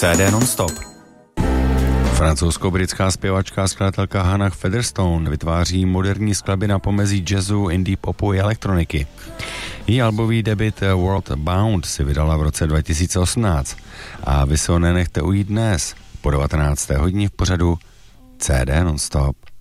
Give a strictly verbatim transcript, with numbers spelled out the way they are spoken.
C D non-stop. Francouzsko-britská zpěvačka a skladatelka Hannah Featherstone vytváří moderní skladby na pomezí jazzu, indie popu i elektroniky. Její albový debut World Bound si vydala v roce dva tisíce osmnáct a vy se ho nenechte ujít dnes po devatenácté hodině v pořadu C D non-stop.